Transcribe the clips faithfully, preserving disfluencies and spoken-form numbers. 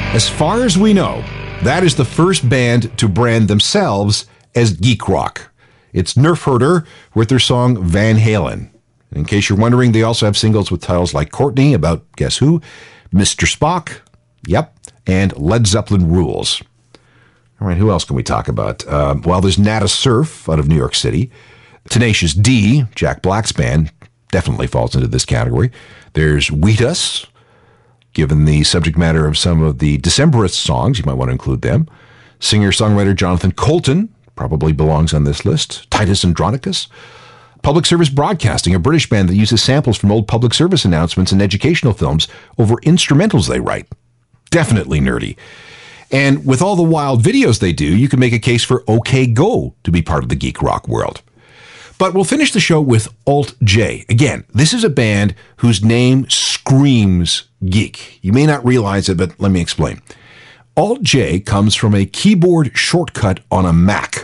As far as we know, that is the first band to brand themselves as geek rock. It's Nerf Herder with their song Van Halen. In case you're wondering, they also have singles with titles like Courtney, about guess who, Mister Spock, yep, and Led Zeppelin Rules. All right, who else can we talk about? Uh, well, there's Nada Surf out of New York City. Tenacious D, Jack Black's band, definitely falls into this category. There's Wheatus. Given the subject matter of some of the Decemberists songs, you might want to include them. Singer-songwriter Jonathan Colton probably belongs on this list. Titus Andronicus. Public Service Broadcasting, a British band that uses samples from old public service announcements and educational films over instrumentals they write. Definitely nerdy. And with all the wild videos they do, you can make a case for OK Go to be part of the geek rock world. But we'll finish the show with Alt J. Again, this is a band whose name screams geek. You may not realize it, but let me explain. Alt J comes from a keyboard shortcut on a Mac.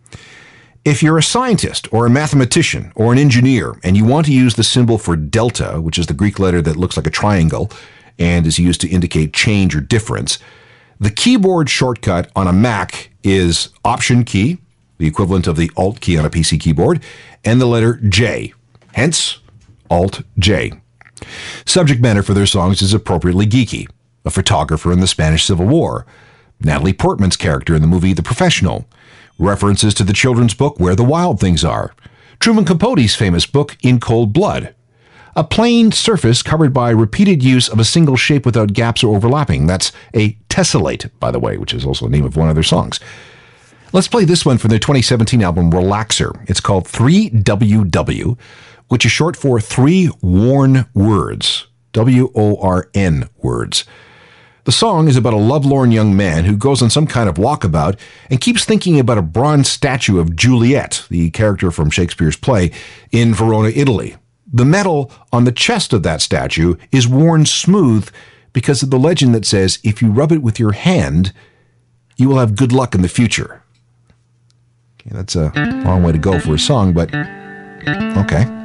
If you're a scientist or a mathematician or an engineer and you want to use the symbol for delta, which is the Greek letter that looks like a triangle and is used to indicate change or difference, the keyboard shortcut on a Mac is Option key, the equivalent of the Alt key on a P C keyboard, and the letter J, hence Alt J. Subject matter for their songs is appropriately geeky. A photographer in the Spanish Civil War, Natalie Portman's character in the movie The Professional, references to the children's book Where the Wild Things Are, Truman Capote's famous book In Cold Blood, a plain surface covered by repeated use of a single shape without gaps or overlapping. That's a tessellate, by the way, which is also the name of one of their songs. Let's play this one from their twenty seventeen album Relaxer. It's called three W W, which is short for Three Worn Words, W O R N words. The song is about a lovelorn young man who goes on some kind of walkabout and keeps thinking about a bronze statue of Juliet, the character from Shakespeare's play, in Verona, Italy. The metal on the chest of that statue is worn smooth because of the legend that says if you rub it with your hand, you will have good luck in the future. Okay, that's a long way to go for a song, but okay.